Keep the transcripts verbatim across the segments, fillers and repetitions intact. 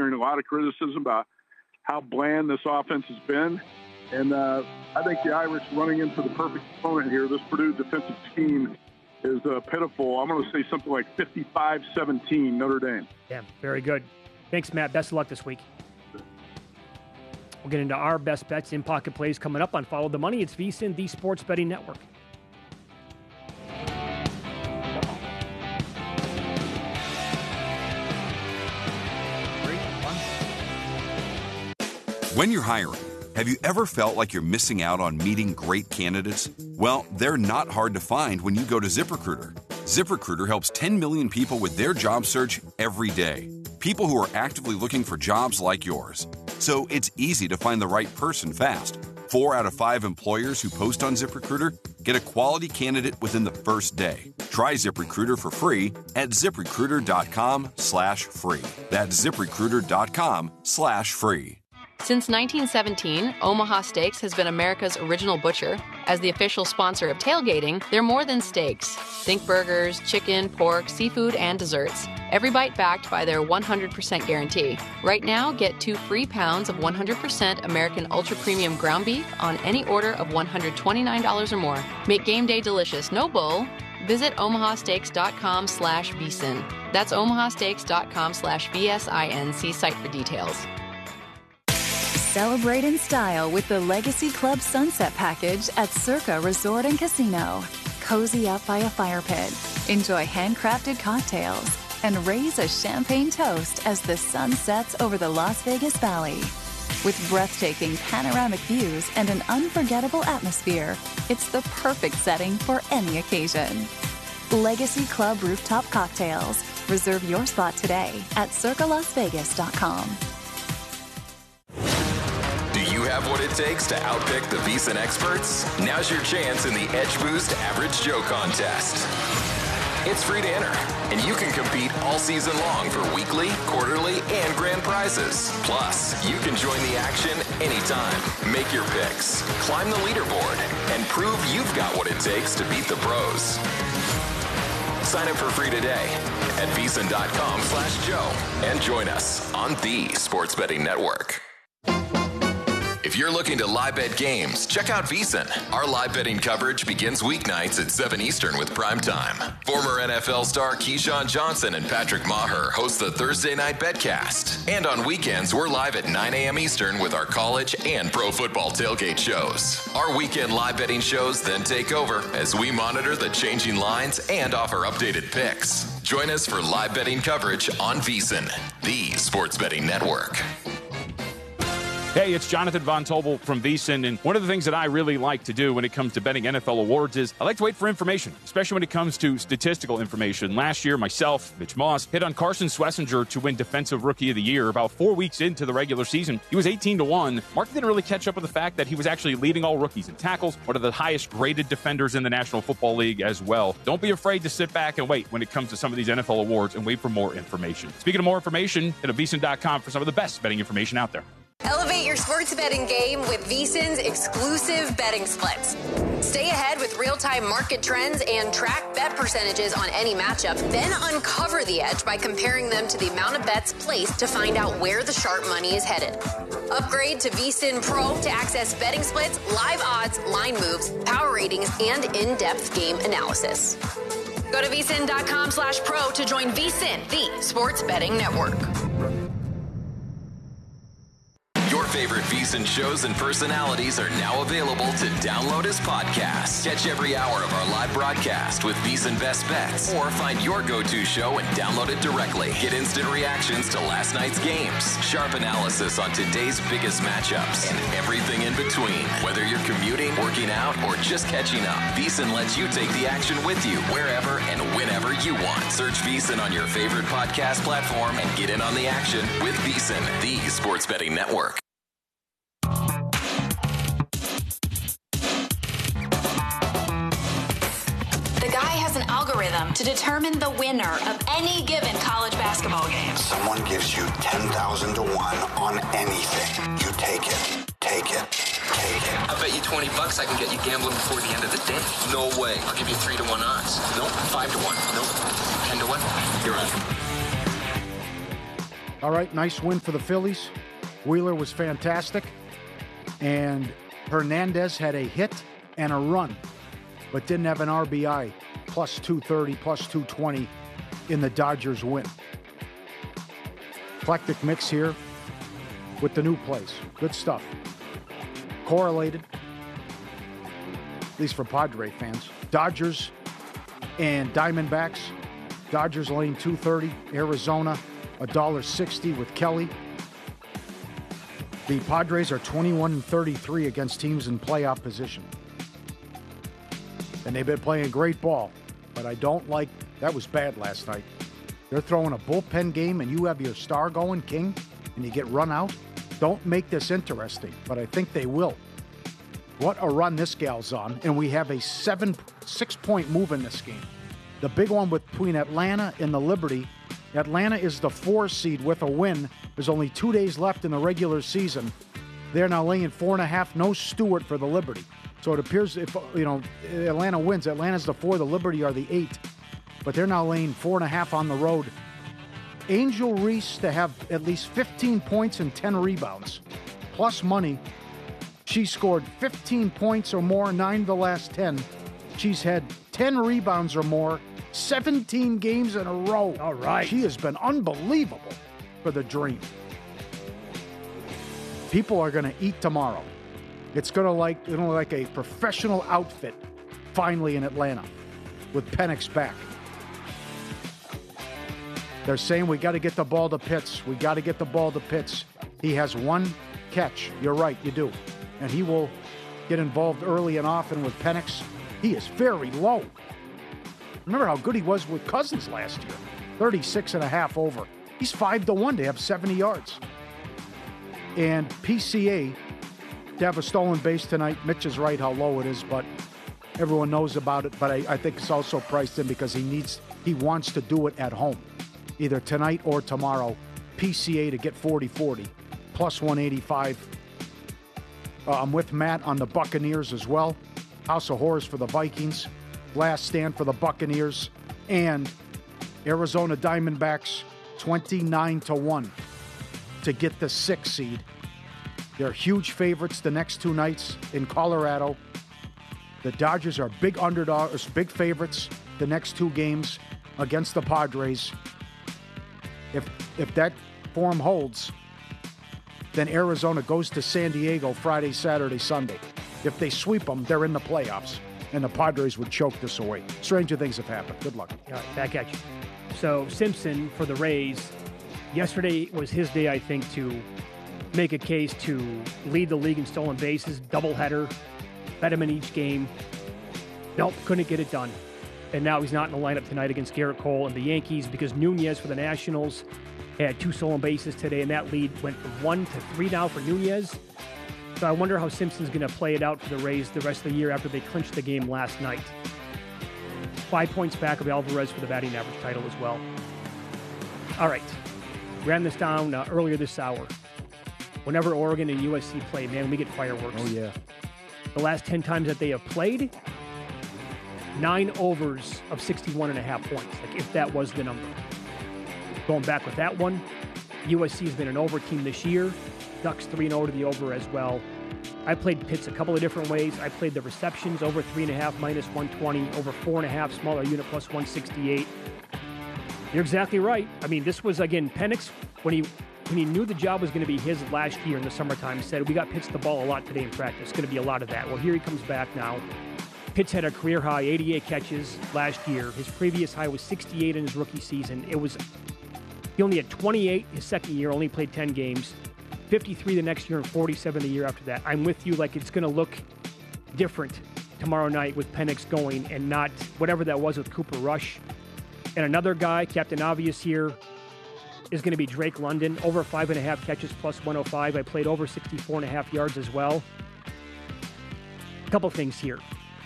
hearing a lot of criticism about how bland this offense has been. And uh, I think the Irish running into the perfect opponent here, this Purdue defensive scheme, is uh, pitiful. I'm going to say something like fifty-five seventeen Notre Dame. Yeah, very good. Thanks, Matt. Best of luck this week. We'll get into our best bets in pocket plays coming up on Follow the Money. It's VSiN, the Sports Betting Network. When you're hiring, have you ever felt like you're missing out on meeting great candidates? Well, they're not hard to find when you go to ZipRecruiter. ZipRecruiter helps ten million people with their job search every day. People who are actively looking for jobs like yours. So it's easy to find the right person fast. Four out of five employers who post on ZipRecruiter get a quality candidate within the first day. Try ZipRecruiter for free at ZipRecruiter.com slash free. That's ZipRecruiter.com slash free. Since nineteen seventeen, Omaha Steaks has been America's original butcher. As the official sponsor of tailgating, they're more than steaks. Think burgers, chicken, pork, seafood, and desserts. Every bite backed by their one hundred percent guarantee. Right now, get two free pounds of one hundred percent American Ultra Premium ground beef on any order of one hundred twenty-nine dollars or more. Make game day delicious, no bull. Visit omahasteaks.com slash VSiN. That's omahasteaks.com slash V S I N. See site for details. Celebrate in style with the Legacy Club Sunset Package at Circa Resort and Casino. Cozy up by a fire pit, enjoy handcrafted cocktails, and raise a champagne toast as the sun sets over the Las Vegas Valley. With breathtaking panoramic views and an unforgettable atmosphere, it's the perfect setting for any occasion. Legacy Club Rooftop Cocktails. Reserve your spot today at circa las vegas dot com. You have what it takes to outpick the VSiN experts? Now's your chance in the Edge Boost Average Joe contest. It's free to enter, and you can compete all season long for weekly, quarterly, and grand prizes. Plus, you can join the action anytime. Make your picks, climb the leaderboard, and prove you've got what it takes to beat the pros. Sign up for free today at VSiN.com slash Joe and join us on the Sports Betting Network. If you're looking to live bet games, check out VSiN. Our live betting coverage begins weeknights at seven Eastern with Prime Time. Former N F L star Keyshawn Johnson and Patrick Maher host the Thursday Night Betcast. And on weekends, we're live at nine a.m. Eastern with our college and pro football tailgate shows. Our weekend live betting shows then take over as we monitor the changing lines and offer updated picks. Join us for live betting coverage on VSiN, the Sports Betting Network. Hey, it's Jonathan Von Tobel from VSiN, and one of the things that I really like to do when it comes to betting N F L awards is I like to wait for information, especially when it comes to statistical information. Last year, myself, Mitch Moss, hit on Carson Schlesinger to win Defensive Rookie of the Year about four weeks into the regular season. He was eighteen to one. Mark didn't really catch up with the fact that he was actually leading all rookies in tackles, one of the highest-rated defenders in the National Football League as well. Don't be afraid to sit back and wait when it comes to some of these N F L awards and wait for more information. Speaking of more information, head to V S I N dot com for some of the best betting information out there. Elevate your sports betting game with VSiN's exclusive betting splits. Stay ahead with real-time market trends and track bet percentages on any matchup. Then uncover the edge by comparing them to the amount of bets placed to find out where the sharp money is headed. Upgrade to VSiN Pro to access betting splits, live odds, line moves, power ratings, and in-depth game analysis. Go to VSiN.com slash pro to join VSiN, the Sports Betting Network. Your favorite VSiN shows and personalities are now available to download as podcasts. Catch every hour of our live broadcast with VSiN Best Bets, or find your go-to show and download it directly. Get instant reactions to last night's games, sharp analysis on today's biggest matchups, and everything in between. Whether you're commuting, working out, or just catching up, VSiN lets you take the action with you wherever and whenever you want. Search VSiN on your favorite podcast platform and get in on the action with VSiN, the Sports Betting Network. Algorithm to determine the winner of any given college basketball game. Someone gives you ten thousand to one on anything. You take it. Take it. Take it. I bet you twenty bucks I can get you gambling before the end of the day. No way. I'll give you three to one odds. Nope. Five to one. Nope. Ten to one. You're on. All right, nice win for the Phillies. Wheeler was fantastic. And Hernandez had a hit and a run, but didn't have an R B I. Plus two thirty, plus two twenty in the Dodgers win. Eclectic mix here with the new plays. Good stuff. Correlated, at least for Padre fans. Dodgers and Diamondbacks. Dodgers lane two thirty. Arizona one dollar sixty with Kelly. The Padres are twenty-one and thirty-three against teams in playoff position. And they've been playing great ball. But I don't like, that was bad last night. They're throwing a bullpen game and you have your star going, King, and you get run out. Don't make this interesting, but I think they will. What a run this gal's on. And we have a seven, six-point move in this game. The big one between Atlanta and the Liberty. Atlanta is the four seed with a win. There's only two days left in the regular season. They're now laying four and a half. No Stewart for the Liberty. So it appears if, you know, Atlanta wins, Atlanta's the four, the Liberty are the eight. But they're now laying four and a half on the road. Angel Reese to have at least fifteen points and ten rebounds, plus money. She scored fifteen points or more, nine of the last ten. She's had ten rebounds or more, seventeen games in a row. All right. She has been unbelievable for the Dream. People are going to eat tomorrow. It's going to like, you know, like a professional outfit finally in Atlanta with Penix back. They're saying we got to get the ball to Pitts. We got to get the ball to Pitts. He has one catch. You're right, you do. And he will get involved early and often with Penix. He is very low. Remember how good he was with Cousins last year. thirty-six and a half over. He's five to one to have seventy yards. And P C A to have a stolen base tonight. Mitch is right how low it is, but everyone knows about it. But I, I think it's also priced in because he needs, he wants to do it at home, either tonight or tomorrow. P C A to get forty forty, plus one eighty-five. Uh, I'm with Matt on the Buccaneers as well. House of Horrors for the Vikings. Last stand for the Buccaneers. And Arizona Diamondbacks, twenty-nine to one to get the sixth seed. They're huge favorites the next two nights in Colorado. The Dodgers are big underdogs, big favorites the next two games against the Padres. If if that form holds, then Arizona goes to San Diego Friday, Saturday, Sunday. If they sweep them, they're in the playoffs, and the Padres would choke this away. Stranger things have happened. Good luck. All right, back at you. So Simpson for the Rays. Yesterday was his day, I think, to make a case to lead the league in stolen bases, doubleheader, bet him in each game. Nope, couldn't get it done. And now he's not in the lineup tonight against Garrett Cole and the Yankees because Nunez for the Nationals had two stolen bases today, and that lead went from one to three now for Nunez. So I wonder how Simpson's going to play it out for the Rays the rest of the year after they clinched the game last night. Five points back of Alvarez for the batting average title as well. All right. Ran this down uh, earlier this hour. Whenever Oregon and U S C play, man, we get fireworks. Oh, yeah. The last ten times that they have played, nine overs of sixty-one and a half points, like if that was the number. Going back with that one, U S C has been an over team this year. Ducks three and oh to the over as well. I played Pitts a couple of different ways. I played the receptions over three and a half minus one twenty, over four and a half smaller unit plus one sixty-eight. You're exactly right. I mean, this was, again, Penix, when he when he knew the job was going to be his last year in the summertime, said, we got Pitts the ball a lot today in practice. It's going to be a lot of that. Well, here he comes back now. Pitts had a career high, eighty-eight catches last year. His previous high was sixty-eight in his rookie season. It was, he only had twenty-eight his second year, only played ten games. fifty-three the next year and forty-seven the year after that. I'm with you, like it's going to look different tomorrow night with Penix going and not whatever that was with Cooper Rush. And another guy, Captain Obvious here, is going to be Drake London. Over five and a half catches plus one oh five. I played over sixty-four and a half yards as well. A couple things here.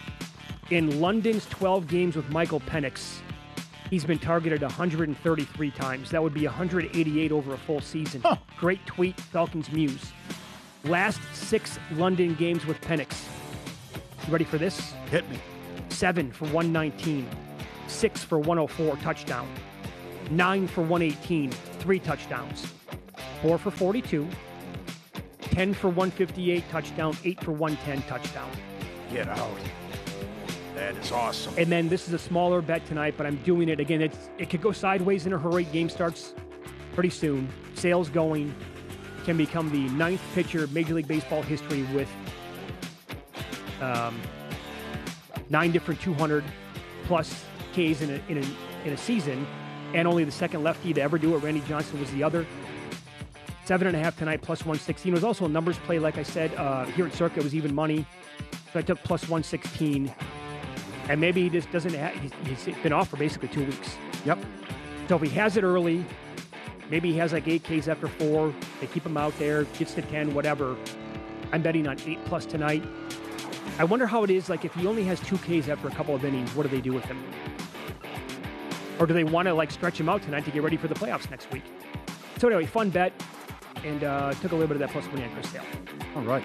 In London's twelve games with Michael Penix, he's been targeted one hundred thirty-three times. That would be one hundred eighty-eight over a full season. Huh. Great tweet, Falcons Muse. Last six London games with Penix. You ready for this? Hit me. Seven for one nineteen. Six for one oh four, touchdown. Nine for one eighteen, three touchdowns. four for forty-two, ten for one fifty-eight touchdown, eight for one ten touchdown. Get out. That is awesome. And then this is a smaller bet tonight, but I'm doing it again. It's it could go sideways in a hurry. Game starts pretty soon. Sales going. Can become the ninth pitcher of Major League Baseball history with um, nine different two hundred plus Ks in a, in a in a season, and only the second lefty to ever do it. Randy Johnson was the other. Seven and a half tonight, plus one sixteen. It was also a numbers play, like I said. Uh, here at Circa, it was even money. So I took plus one sixteen. And maybe he just doesn't have, he's, he's been off for basically two weeks. Yep. So if he has it early, maybe he has like eight Ks after four. They keep him out there, gets to ten, whatever. I'm betting on eight plus tonight. I wonder how it is, like if he only has two Ks after a couple of innings, what do they do with him? Or do they want to like stretch him out tonight to get ready for the playoffs next week? So anyway, fun bet. And uh, took a little bit of that plus money on Chris Sale. All right.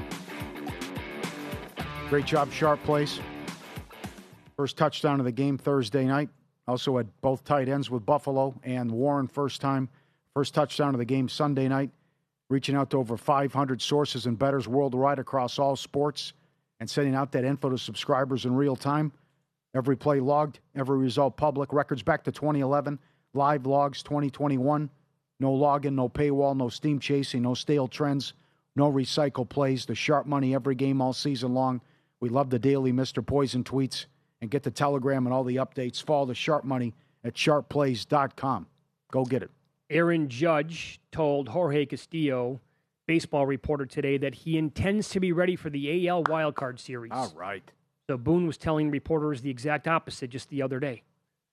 Great job, Sharp Place. First touchdown of the game Thursday night. Also had both tight ends with Buffalo and Warren first time. First touchdown of the game Sunday night. Reaching out to over five hundred sources and bettors worldwide across all sports and sending out that info to subscribers in real time. Every play logged, every result public. Records back to twenty eleven. Live logs twenty twenty-one. No login, no paywall, no steam chasing, no stale trends, no recycle plays. The sharp money every game all season long. We love the daily Mister Poison tweets. And get the Telegram and all the updates. Follow the Sharp Money at sharp plays dot com. Go get it. Aaron Judge told Jorge Castillo, baseball reporter today, that he intends to be ready for the A L wildcard series. All right. So Boone was telling reporters the exact opposite just the other day.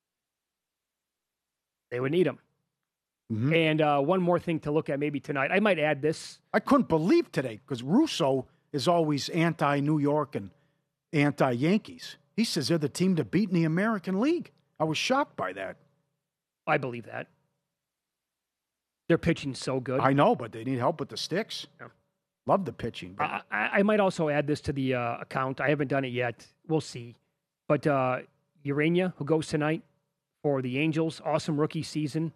They would need him. Mm-hmm. And uh, one more thing to look at maybe tonight. I might add this. I couldn't believe today because Russo is always anti-New York and anti-Yankees. He says they're the team to beat in the American League. I was shocked by that. I believe that. Their pitching's so good. I know, but they need help with the sticks. Yeah. Love the pitching. But... I, I, I might also add this to the uh, account. I haven't done it yet. We'll see. But uh, Urania, who goes tonight for the Angels, awesome rookie season.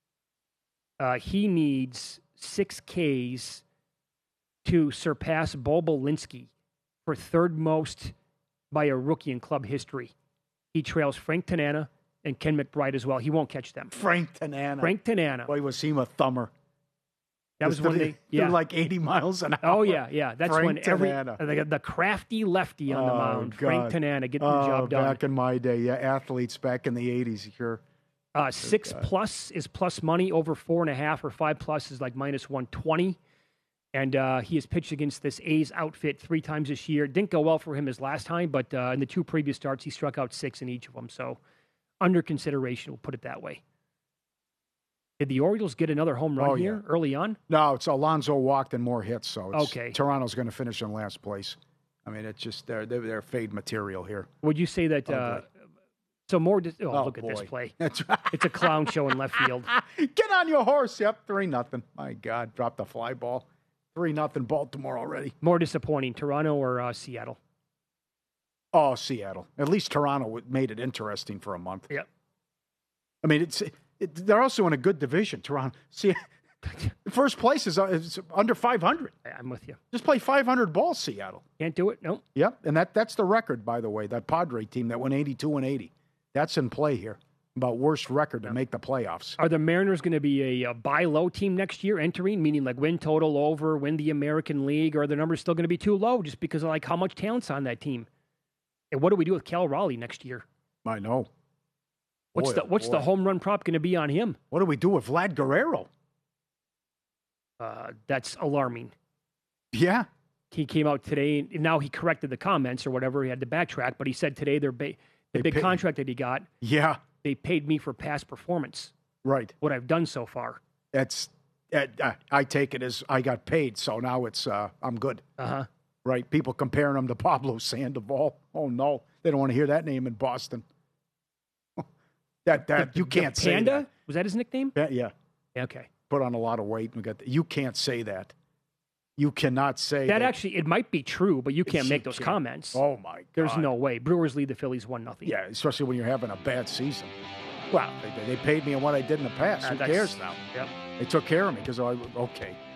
Uh, he needs six Ks to surpass Bo Belinsky for third most by a rookie in club history. He trails Frank Tanana and Ken McBride as well. He won't catch them. Frank Tanana. Frank Tanana. Boy, was he a thummer. That was when they, yeah. yeah. like eighty miles an hour. Oh, yeah, yeah. That's Frank when every, Tanana. the, the crafty lefty on the oh, mound, God. Frank Tanana, getting oh, the job done. Back in my day, yeah, athletes back in the eighties, sure. Uh, six God. plus is plus money. Over four and a half or five plus is like minus one twenty. And uh, he has pitched against this A's outfit three times this year. Didn't go well for him his last time, but uh, in the two previous starts, he struck out six in each of them. So under consideration, we'll put it that way. Did the Orioles get another home run oh, here yeah. early on? No, it's Alonso walked and more hits. So it's, okay. Toronto's going to finish in last place. I mean, it's just they're, they're, they're fade material here. Would you say that... Uh, so more... Dis- oh, oh, look boy. at this play. That's right. It's a clown show in left field. Get on your horse. Yep, three nothing. My God, dropped the fly ball. three nothing Baltimore already. More disappointing, Toronto or uh, Seattle? Oh, Seattle. At least Toronto made it interesting for a month. Yep. I mean, it's it, they're also in a good division, Toronto. See, first place is, uh, is under five hundred. I'm with you. Just play five hundred ball, Seattle. Can't do it, no. Yep, and that that's the record, by the way, that Padre team that went eighty-two and eighty. That's in play here. About worst record to make the playoffs. Are the Mariners going to be a, a buy low team next year entering, meaning like win total over, win the American League, or are the numbers still going to be too low just because of like how much talent's on that team? And what do we do with Cal Raleigh next year? I know. What's boy, the what's boy. the home run prop going to be on him? What do we do with Vlad Guerrero? Uh, that's alarming. Yeah. He came out today, and now he corrected the comments or whatever. He had to backtrack, but he said today they're ba- the They big pay- contract that he got, Yeah. they paid me for past performance, Right. what I've done so far. That's uh, I take it as I got paid, so now it's uh, I'm good. Uh-huh. Right? People comparing him to Pablo Sandoval. Oh no, they don't want to hear that name in Boston. that that The- you the can't say Panda? that. Was that his nickname? Yeah, yeah. Okay. Put on a lot of weight. And we got the, you can't say that. You cannot say That that. actually, it might be true, but you can't You make those can't. comments. Oh my God. There's no way. Brewers lead the Phillies one nothing. Yeah, especially when you're having a bad season. Well, They, they paid me on what I did in the past. uh, Who that's- cares now? Yep. They took care of me because I okay.